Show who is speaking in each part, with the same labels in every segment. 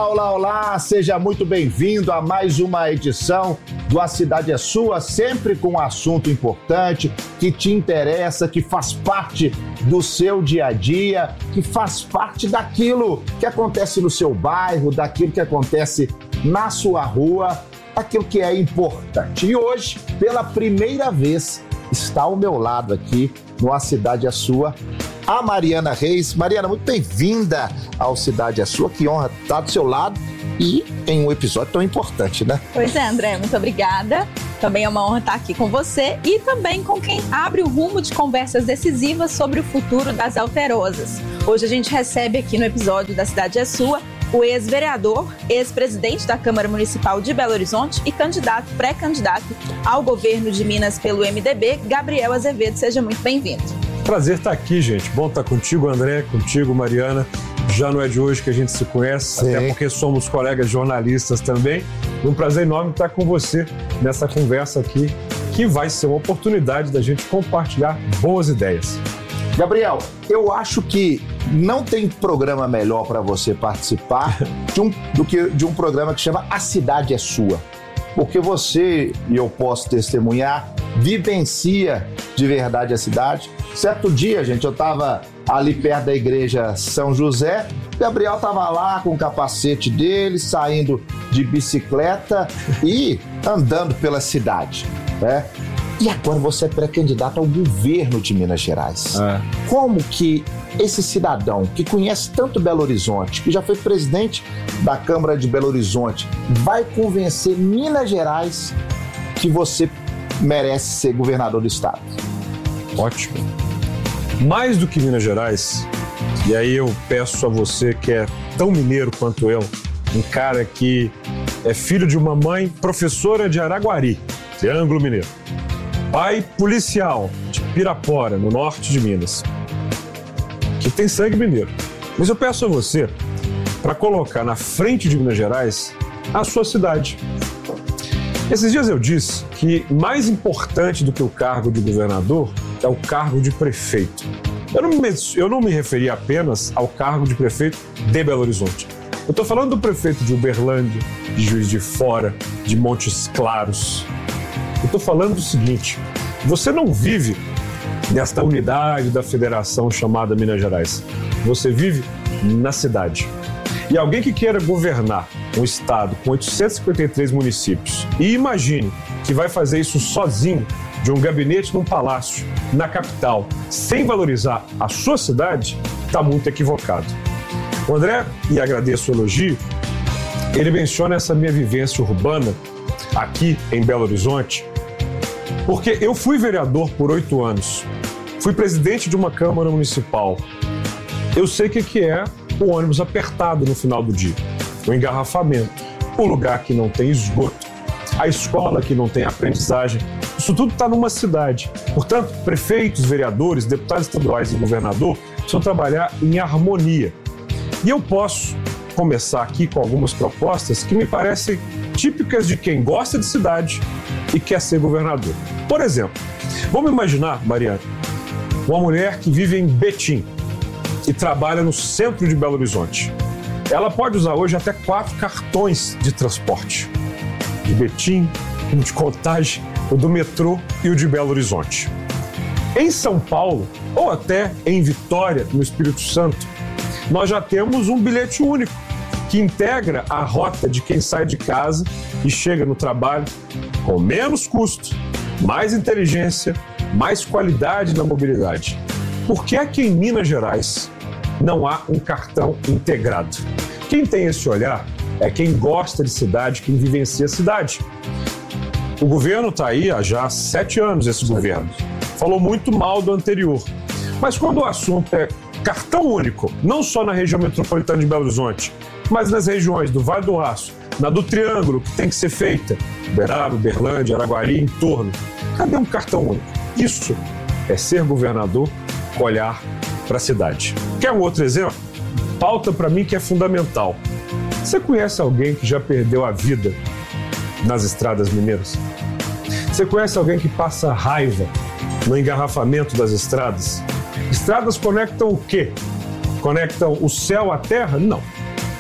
Speaker 1: Olá, seja muito bem-vindo a mais uma edição do A Cidade é Sua, sempre com um assunto importante que te interessa, que faz parte do seu dia a dia, que faz parte daquilo que acontece no seu bairro, daquilo que acontece na sua rua, daquilo que é importante. E hoje, pela primeira vez, está ao meu lado aqui no A Cidade é Sua, a Mariana Reis. Mariana, muito bem-vinda ao Cidade é Sua, que honra estar do seu lado e em um episódio tão importante, né?
Speaker 2: Pois é, André, muito obrigada. Também é uma honra estar aqui com você e também com quem abre o rumo de conversas decisivas sobre o futuro das alterosas. Hoje a gente recebe aqui no episódio da Cidade é Sua o ex-vereador, ex-presidente da Câmara Municipal de Belo Horizonte e pré-candidato ao governo de Minas pelo MDB, Gabriel Azevedo. Seja muito bem-vindo.
Speaker 3: Prazer estar aqui, gente. Bom estar contigo, André, contigo, Mariana. Já não é de hoje que a gente se conhece, sim, até porque somos colegas jornalistas também. Um prazer enorme estar com você nessa conversa aqui, que vai ser uma oportunidade da gente compartilhar boas ideias.
Speaker 1: Gabriel, eu acho que não tem programa melhor para você participar do que de um programa que chama A Cidade é Sua. Porque você, e eu posso testemunhar, vivencia de verdade a cidade. Certo dia, gente, eu estava ali perto da igreja São José, Gabriel estava lá com o capacete dele, saindo de bicicleta e andando pela cidade, né? E agora você é pré-candidato ao governo de Minas Gerais. Como que esse cidadão que conhece tanto Belo Horizonte, que já foi presidente da Câmara de Belo Horizonte, vai convencer Minas Gerais que você merece ser governador do estado?
Speaker 3: Ótimo. Mais do que Minas Gerais, e aí eu peço a você que é tão mineiro quanto eu, um cara que é filho de uma mãe professora de Araguari, Triângulo Mineiro, pai policial de Pirapora, no norte de Minas, que tem sangue mineiro. Mas eu peço a você para colocar na frente de Minas Gerais a sua cidade. Esses dias eu disse que mais importante do que o cargo de governador é o cargo de prefeito. Eu não me referi apenas ao cargo de prefeito de Belo Horizonte. Eu estou falando do prefeito de Uberlândia, de Juiz de Fora, de Montes Claros. Eu estou falando do seguinte: você não vive nesta unidade da federação chamada Minas Gerais. Você vive na cidade. E alguém que queira governar um estado com 853 municípios e imagine que vai fazer isso sozinho, de um gabinete num palácio, na capital, sem valorizar a sua cidade, está muito equivocado. O André, e agradeço o elogio, ele menciona essa minha vivência urbana aqui em Belo Horizonte, porque eu fui vereador por 8 anos, fui presidente de uma Câmara Municipal. Eu sei o que é o ônibus apertado no final do dia, o engarrafamento, o lugar que não tem esgoto, a escola que não tem aprendizagem. Isso tudo está numa cidade. Portanto, prefeitos, vereadores, deputados estaduais e governador precisam trabalhar em harmonia. E eu posso começar aqui com algumas propostas que me parecem típicas de quem gosta de cidade e quer ser governador. Por exemplo, vamos imaginar, Mariana, uma mulher que vive em Betim e trabalha no centro de Belo Horizonte. Ela pode usar hoje até 4 cartões de transporte. De Betim, o de Contagem, o do metrô e o de Belo Horizonte. Em São Paulo, ou até em Vitória, no Espírito Santo, nós já temos um bilhete único que integra a rota de quem sai de casa e chega no trabalho com menos custo, mais inteligência, mais qualidade na mobilidade. Por que aqui em Minas Gerais não há um cartão integrado? Quem tem esse olhar é quem gosta de cidade, quem vivencia a cidade. O governo está aí há já 7 anos, esse governo. Falou muito mal do anterior. Mas quando o assunto é cartão único, não só na região metropolitana de Belo Horizonte, mas nas regiões do Vale do Aço, na do Triângulo, que tem que ser feita, Uberaba, Uberlândia, Araguari, em torno, cadê um cartão único? Isso é ser governador, olhar para a cidade. Quer um outro exemplo? Pauta para mim que é fundamental. Você conhece alguém que já perdeu a vida nas estradas mineiras? Você conhece alguém que passa raiva no engarrafamento das estradas? Estradas conectam o quê? Conectam o céu à terra? Não.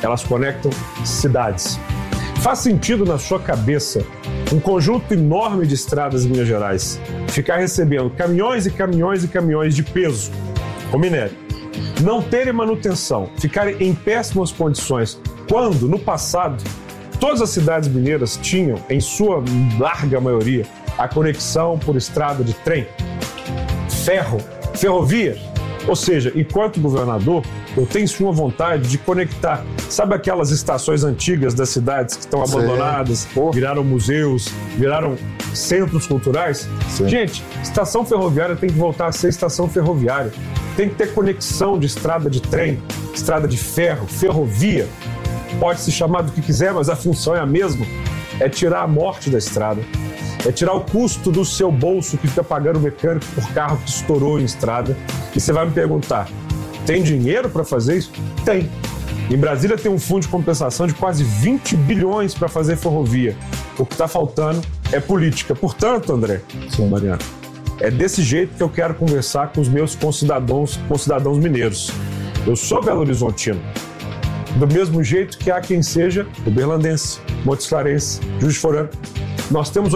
Speaker 3: elas conectam cidades. Faz sentido na sua cabeça um conjunto enorme de estradas em Minas Gerais ficar recebendo caminhões e caminhões e caminhões de peso, com minério, não terem manutenção, ficarem em péssimas condições, quando, no passado, todas as cidades mineiras tinham, em sua larga maioria, a conexão por estrada de trem, ferrovia. Ou seja, enquanto governador, eu tenho sim uma vontade de conectar. Sabe aquelas estações antigas das cidades que estão abandonadas, viraram museus, viraram centros culturais?
Speaker 1: Sim.
Speaker 3: Gente, estação ferroviária tem que voltar a ser estação ferroviária. Tem que ter conexão de estrada de trem, estrada de ferro, ferrovia. Pode se chamar do que quiser, mas a função é a mesma. É tirar a morte da estrada. É tirar o custo do seu bolso que fica pagando o mecânico por carro que estourou em estrada. E você vai me perguntar, tem dinheiro para fazer isso? Tem. Em Brasília tem um fundo de compensação de quase 20 bilhões para fazer ferrovia. O que está faltando é política. Portanto, André, Mariana, é desse jeito que eu quero conversar com os meus concidadãos mineiros. Eu sou belo-horizontino. Do mesmo jeito que há quem seja uberlandense, Montes Clarense, Juiz de Fora. Nós temos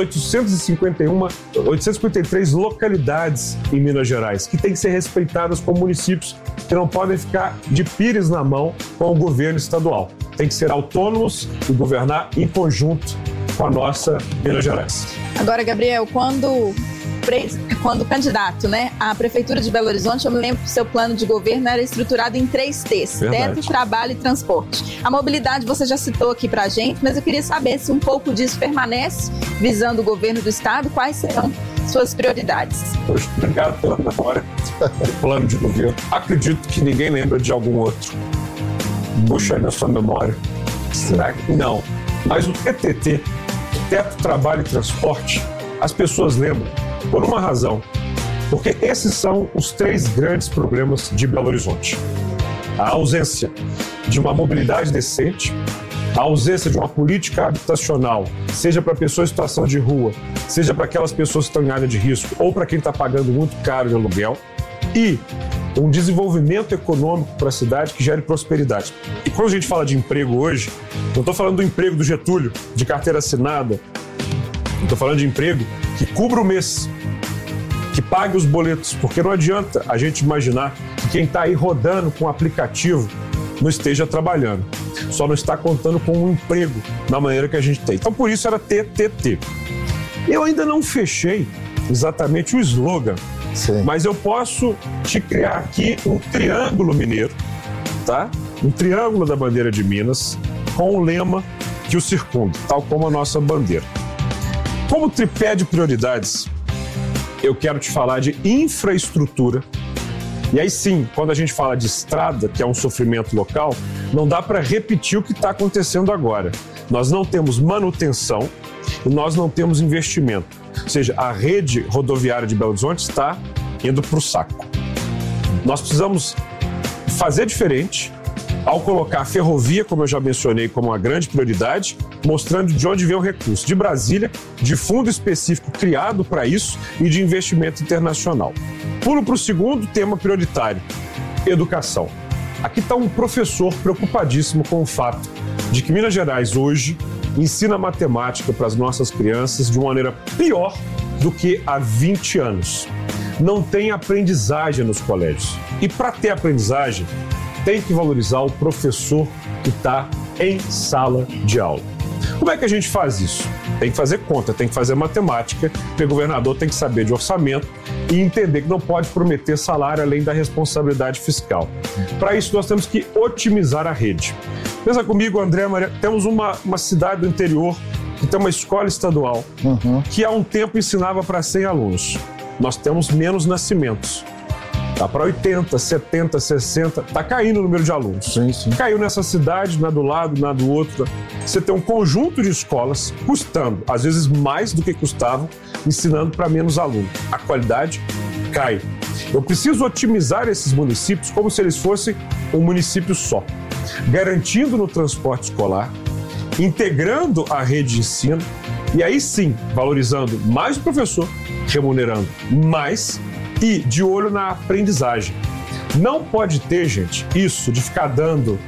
Speaker 3: 853 localidades em Minas Gerais que têm que ser respeitadas como municípios que não podem ficar de pires na mão com o governo estadual. Tem que ser autônomos e governar em conjunto com a nossa Minas Gerais.
Speaker 2: Agora, Gabriel, quando candidato, né, à Prefeitura de Belo Horizonte, eu me lembro que o seu plano de governo era estruturado em 3 T's, teto, trabalho e transporte. A mobilidade você já citou aqui pra gente, mas eu queria saber se um pouco disso permanece visando o governo do estado, quais serão suas prioridades?
Speaker 3: Obrigado pela memória do plano de governo. Acredito que ninguém lembra de algum outro. Puxa aí na sua memória. Será que não? Mas o TTT, teto, trabalho e transporte, as pessoas lembram por uma razão, porque esses são os 3 grandes problemas de Belo Horizonte. A ausência de uma mobilidade decente, a ausência de uma política habitacional, seja para pessoas em situação de rua, seja para aquelas pessoas que estão em área de risco ou para quem está pagando muito caro de aluguel, e um desenvolvimento econômico para a cidade que gere prosperidade. E quando a gente fala de emprego hoje, não estou falando do emprego do Getúlio, de carteira assinada, estou falando de emprego que cubra o mês, que pague os boletos, porque não adianta a gente imaginar que quem está aí rodando com o aplicativo não esteja trabalhando, só não está contando com um emprego da maneira que a gente tem. Então, por isso era TTT. Eu ainda não fechei exatamente o slogan, mas eu posso te criar aqui um triângulo mineiro, tá? Um triângulo da bandeira de Minas, com um lema que o circunda, tal como a nossa bandeira. Como tripé de prioridades, eu quero te falar de infraestrutura. E aí sim, quando a gente fala de estrada, que é um sofrimento local, não dá para repetir o que está acontecendo agora. Nós não temos manutenção e nós não temos investimento. Ou seja, a rede rodoviária de Belo Horizonte está indo para o saco. Nós precisamos fazer diferente ao colocar a ferrovia, como eu já mencionei, como uma grande prioridade, mostrando de onde vem o recurso, de Brasília, de fundo específico criado para isso e de investimento internacional. Pulo para o segundo tema prioritário, educação. Aqui está um professor preocupadíssimo com o fato de que Minas Gerais hoje ensina matemática para as nossas crianças de uma maneira pior do que há 20 anos. Não tem aprendizagem nos colégios. E para ter aprendizagem, tem que valorizar o professor que está em sala de aula. Como é que a gente faz isso? Tem que fazer conta, tem que fazer matemática, porque o governador tem que saber de orçamento e entender que não pode prometer salário além da responsabilidade fiscal. Para isso, nós temos que otimizar a rede. Pensa comigo, André, Maria, temos uma cidade do interior que tem uma escola estadual que há um tempo ensinava para 100 alunos. Nós temos menos nascimentos. Está para 80, 70, 60, está caindo o número de alunos.
Speaker 1: Sim.
Speaker 3: Caiu nessa cidade, na do lado, na do outro. Você tem um conjunto de escolas custando, às vezes mais do que custavam, ensinando para menos alunos. A qualidade cai. Eu preciso otimizar esses municípios como se eles fossem um município só, garantindo no transporte escolar, integrando a rede de ensino e aí sim, valorizando mais o professor, remunerando mais e de olho na aprendizagem. Não pode ter, gente, isso de ficar dando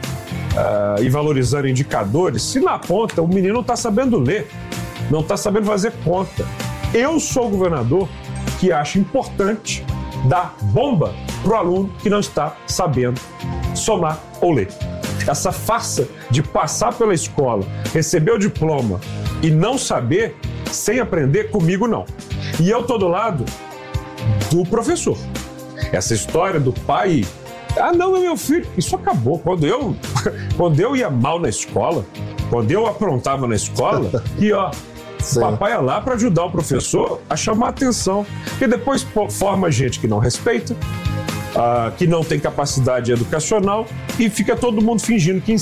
Speaker 3: e valorizando indicadores se na ponta o menino não está sabendo ler, não está sabendo fazer conta. Eu sou o governador que acha importante dar bomba para o aluno que não está sabendo somar ou ler. Essa farsa de passar pela escola, receber o diploma e não saber, sem aprender, comigo não. E eu estou do lado do professor. Essa história do pai, não, é meu filho, isso acabou. Quando eu ia mal na escola, quando eu aprontava na escola, e ó, o papai ia lá para ajudar o professor a chamar a atenção. Porque depois forma gente que não respeita, que não tem capacidade educacional e fica todo mundo fingindo que